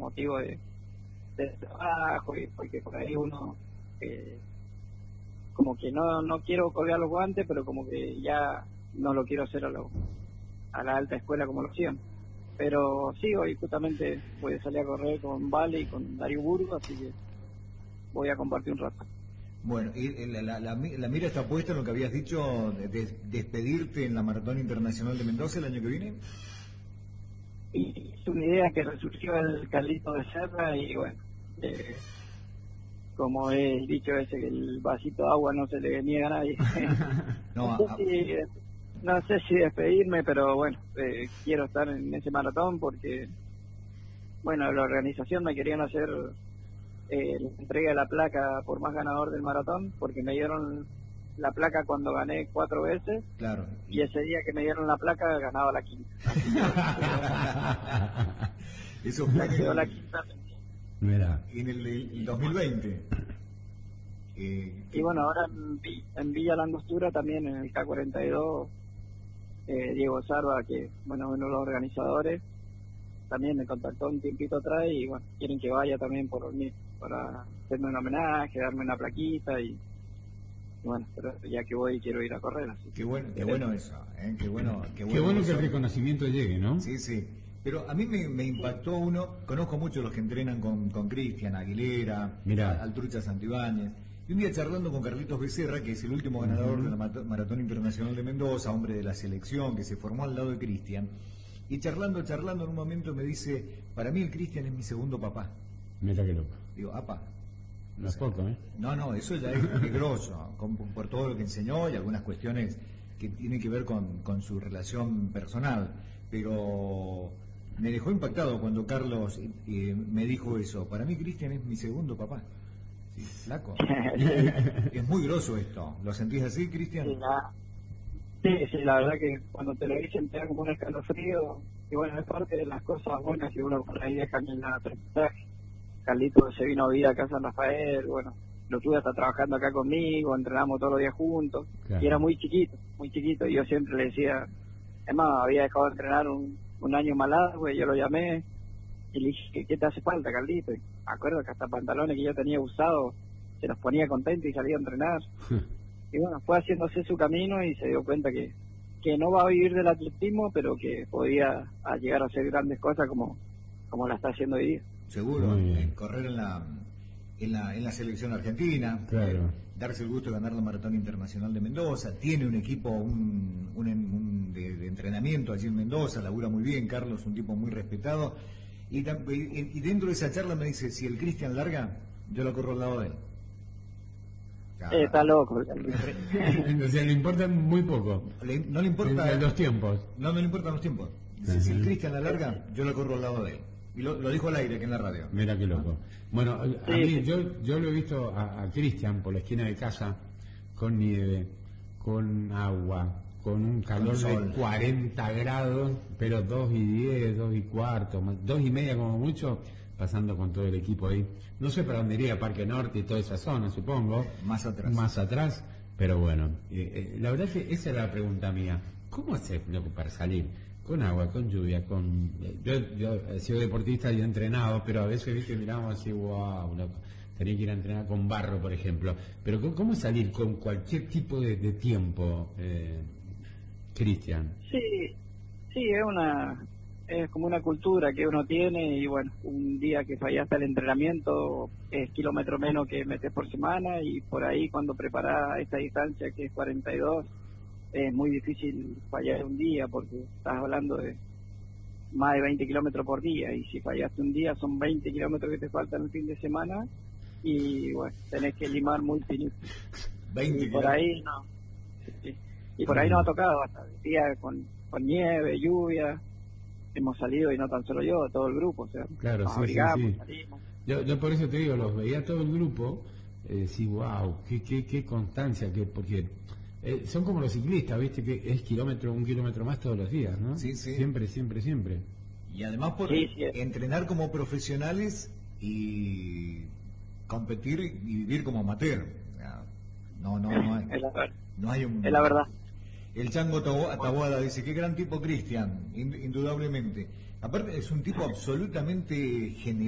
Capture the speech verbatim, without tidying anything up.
motivo de, de trabajo y porque por ahí uno eh, como que no no quiero colgar los guantes, pero como que ya no lo quiero hacer a, lo, a la alta escuela como lo hacían. Pero sí, hoy justamente voy a salir a correr con Vale y con Darío Burgo, así que voy a compartir un rato. Bueno, y la, la, la, la mira está puesta en lo que habías dicho, de, de despedirte en la Maratón Internacional de Mendoza el año que viene. Y es una idea que resurgió el Carlito de Serra y bueno, eh, como es dicho ese, que el vasito de agua no se le niega a nadie. no, no, sé si, no sé si despedirme, pero bueno, eh, quiero estar en ese maratón porque, bueno, la organización me querían hacer eh, la entrega de la placa por más ganador del maratón, porque me dieron la placa cuando gané cuatro veces, claro, y ese día que me dieron la placa ganaba la quinta. Eso fue en el, la quinta. Mira. En el, el dos mil veinte. Eh, y bueno, ahora en, en Villa La Angostura también, en el K cuarenta y dos, eh, Diego Sarva, que bueno, uno de los organizadores, también me contactó un tiempito atrás y bueno, quieren que vaya también por mí, para hacerme un homenaje, darme una plaquita y bueno, pero ya que voy quiero ir a correr. Así. Qué bueno, qué bueno eso, ¿eh? Qué bueno, qué bueno, qué bueno que el reconocimiento llegue, ¿no? Sí, sí. Pero a mí me, me impactó uno, conozco mucho los que entrenan con Cristian Aguilera, Mirá. Altrucha Santibáñez, y un día charlando con Carlitos Becerra, que es el último ganador uh-huh. de la Maratón Internacional de Mendoza, hombre de la selección, que se formó al lado de Cristian, y charlando, charlando en un momento me dice, para mí el Cristian es mi segundo papá. Mira qué loco. Digo, apa. No es poco, ¿eh? No, no, eso ya es, es grosso, con, por todo lo que enseñó y algunas cuestiones que tienen que ver con, con su relación personal, pero me dejó impactado cuando Carlos eh, me dijo eso. Para mí Cristian es mi segundo papá. Sí, flaco. Es muy grosso esto. ¿Lo sentís así, Cristian? Sí, la, sí, sí, la verdad que cuando te lo dicen te da como un escalofrío. Y bueno, es parte de las cosas buenas que uno por ahí deja en el aprendizaje. Carlito se vino a vivir acá a San Rafael, bueno, lo tuve hasta trabajando acá conmigo, entrenamos todos los días juntos, claro. Y era muy chiquito, muy chiquito, y yo siempre le decía, es más, había dejado de entrenar un, un año más largo, y yo lo llamé, y le dije, ¿qué, qué te hace falta, Carlito? Y me acuerdo que hasta pantalones que yo tenía usados, se los ponía contento y salía a entrenar, y bueno, fue haciéndose su camino y se dio cuenta que, que no va a vivir del atletismo, pero que podía a llegar a hacer grandes cosas como, como la está haciendo hoy día. Seguro, eh, correr en la, en la en la selección argentina, claro. eh, darse el gusto de ganar la Maratón Internacional de Mendoza, tiene un equipo un, un, un de, de entrenamiento allí en Mendoza, labura muy bien, Carlos, un tipo muy respetado, y, y, y dentro de esa charla me dice, si el Cristian larga, yo lo corro al lado de él. Ya. Eh, está loco. O sea, le importa muy poco. Le, no le importa los tiempos. No, no le importan los tiempos. Dice, uh-huh. Si el Cristian la larga, yo lo corro al lado de él. Y lo, lo dijo al aire, aquí en la radio. Mira qué loco. Bueno, a, a mí, yo, yo lo he visto a, a Cristian por la esquina de casa, con nieve, con agua, con un calor con de cuarenta grados, pero dos y diez, dos y cuarto, dos y media como mucho, pasando con todo el equipo ahí. No sé para dónde iría, Parque Norte y toda esa zona, supongo. Más atrás. Más atrás, pero bueno, eh, eh, la verdad es que esa era la pregunta mía. ¿Cómo hacer para salir? Con agua, con lluvia, con... Yo, yo he sido deportista y he entrenado, pero a veces, viste, miramos así, wow, loco. Tenía que ir a entrenar con barro, por ejemplo. Pero ¿cómo salir con cualquier tipo de, de tiempo, eh, Cristian? Sí, sí, es una... es como una cultura que uno tiene y bueno, un día que fallaste el entrenamiento es kilómetro menos que metes por semana y por ahí cuando preparas esta distancia que es cuarenta y dos, es muy difícil fallar un día porque estás hablando de más de veinte kilómetros por día y si fallaste un día son veinte kilómetros que te faltan el fin de semana y bueno, tenés que limar muy finito. veinte y por ahí no. Sí, y por ahí nos ha tocado hasta días con, con nieve, lluvia. Hemos salido y no tan solo yo, todo el grupo, o sea, claro, nos sí, abrigamos, sí, sí. salimos. Yo, yo por eso te digo, los veía todo el grupo, eh, decís, wow, qué, qué, qué constancia, que porque eh, son como los ciclistas, viste, que es kilómetro, un kilómetro más todos los días, ¿no? Sí, sí. Siempre, siempre, siempre. Y además por sí, sí. entrenar como profesionales y competir y vivir como amateur. No, no, no hay, es la, no hay un... Es la verdad. El Chango Taboada dice, qué gran tipo Cristian, indudablemente. Aparte es un tipo absolutamente genial.